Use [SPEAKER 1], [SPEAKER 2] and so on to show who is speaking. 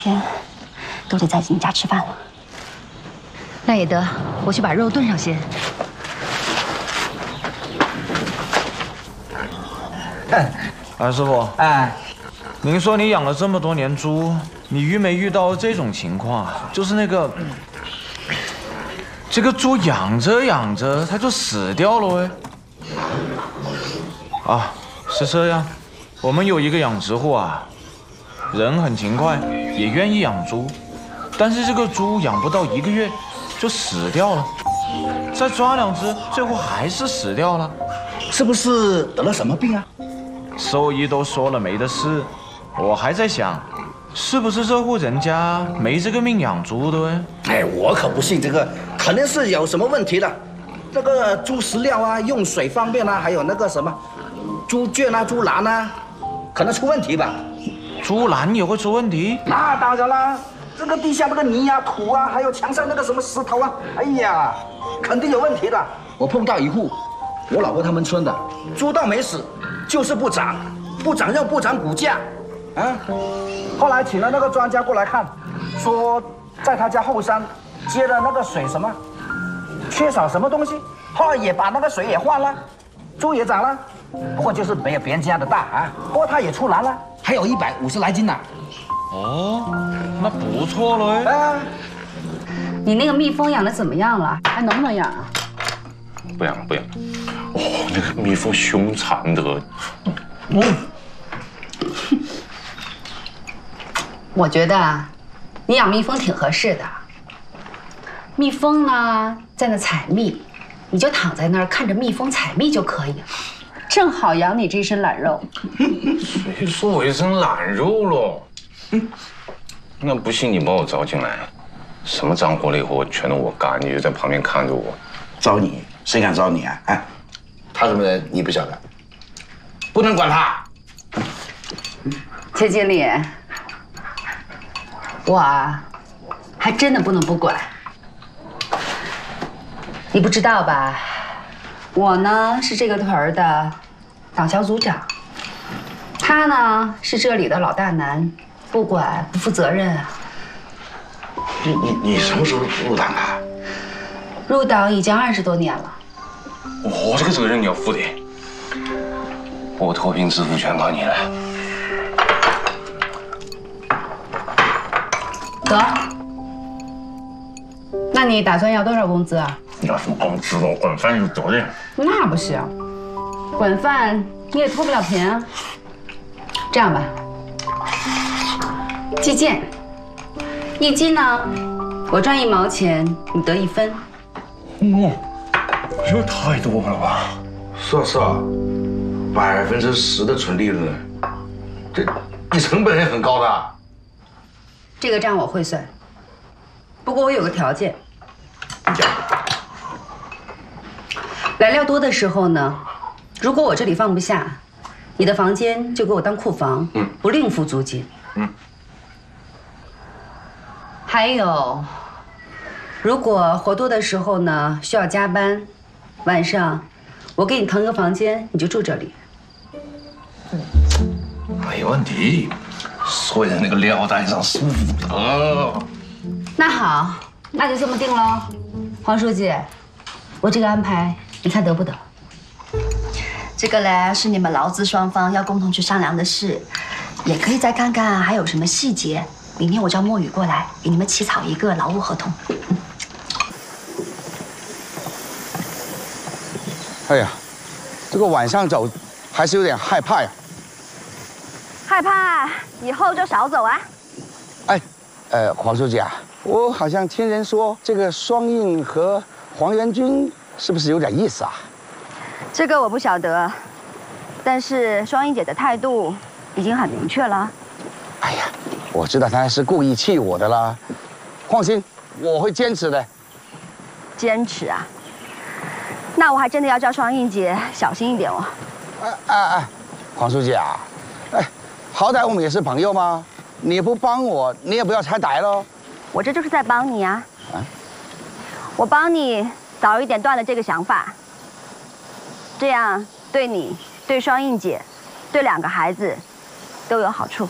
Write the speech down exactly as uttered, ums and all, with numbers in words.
[SPEAKER 1] 天都得在你家吃饭了。
[SPEAKER 2] 那也得，我去把肉炖上先。
[SPEAKER 3] 哎，师傅，
[SPEAKER 4] 哎，
[SPEAKER 3] 您说你养了这么多年猪，你遇没遇到这种情况啊？就是那个，这个猪养着养着它就死掉了哎。啊，是这样，我们有一个养殖户啊，人很勤快，也愿意养猪，但是这个猪养不到一个月就死掉了，再抓两只，最后还是死掉了。
[SPEAKER 4] 是不是得了什么病啊？
[SPEAKER 3] 兽医都说了没的事，我还在想，是不是这户人家没这个命养猪的？
[SPEAKER 4] 哎，我可不信这个，肯定是有什么问题的。那个猪饲料啊，用水方面啊，还有那个什么猪圈啊、猪栏啊，可能出问题吧。
[SPEAKER 3] 猪栏也会出问题？
[SPEAKER 4] 那当然啦，这个地下那个泥啊、土啊，还有墙上那个什么石头啊，哎呀，肯定有问题的。我碰到一户，我老婆他们村的，猪倒没死，就是不长，不长肉，不长骨架，啊。后来请了那个专家过来看，说在他家后山接的那个水什么缺少什么东西，后来也把那个水也换了，猪也长了，不过就是没有别人家的大啊。不过它也出栏了，还有一百五十来斤呢。
[SPEAKER 3] 哦，那不错了哎。
[SPEAKER 4] 啊，
[SPEAKER 2] 你那个蜜蜂养的怎么样了？还能不能养啊？
[SPEAKER 5] 不养了，不养了。哦，那个蜜蜂凶残的。
[SPEAKER 2] 嗯。我觉得啊，你养蜜蜂挺合适的。蜜蜂呢，在那采蜜，你就躺在那儿看着蜜蜂采蜜就可以了，正好养你这身懒肉。
[SPEAKER 5] 谁说我一身懒肉喽？嗯，那不信你把我招进来，什么脏活累活全都我干，你就在旁边看着我。
[SPEAKER 4] 招你？谁敢招你啊？哎，他什么人你不晓得，不能管他。
[SPEAKER 2] 崔经理，我啊，还真的不能不管。你不知道吧？我呢是这个屯儿的党小组长，他呢是这里的老大难，不管不负责任啊。
[SPEAKER 4] 你你你什么时候入党啊？
[SPEAKER 2] 入党已经二十多年了。
[SPEAKER 5] 我这个责任你要负的，我脱贫致富全靠你了。
[SPEAKER 2] 得，那你打算要多少工资啊？
[SPEAKER 5] 要什么工资了？管饭有责任。
[SPEAKER 2] 那不行，管饭你也脱不了贫啊。这样吧，计件，一斤呢，我赚一毛钱，你得一分。
[SPEAKER 5] 哇，这太多了吧？
[SPEAKER 4] 是啊是啊，百分之十的纯利润，这你成本也很高的。
[SPEAKER 2] 这个账我会算，不过我有个条件。
[SPEAKER 4] 你讲。
[SPEAKER 2] 来料多的时候呢，如果我这里放不下，你的房间就给我当库房，嗯，不另付租金。嗯。还有，如果活多的时候呢，需要加班，晚上我给你腾个房间，你就住这里。
[SPEAKER 5] 没问题，睡在那个料袋上舒服的。
[SPEAKER 2] 那好，那就这么定喽。黄书记，我这个安排你看得不得？
[SPEAKER 1] 这个嘞是你们劳资双方要共同去商量的事，也可以再看看还有什么细节。明天我叫墨雨过来给你们起草一个劳务合同。嗯、
[SPEAKER 6] 哎呀，这个晚上走还是有点害怕呀。
[SPEAKER 1] 害怕以后就少走啊。
[SPEAKER 6] 哎，呃，黄书记啊，我好像听人说这个双印和黄元军是不是有点意思啊？
[SPEAKER 1] 这个我不晓得，但是双英姐的态度已经很明确了。
[SPEAKER 6] 哎呀，我知道她是故意气我的啦。放心，我会坚持的。
[SPEAKER 1] 坚持啊？那我还真的要叫双英姐小心一点哦。
[SPEAKER 6] 哎哎哎，黄书记啊，哎，好歹我们也是朋友嘛，你不帮我，你也不要拆台喽。
[SPEAKER 1] 我这就是在帮你啊。啊？我帮你早一点断了这个想法，这样对你、对双印姐、对两个孩子都有好处。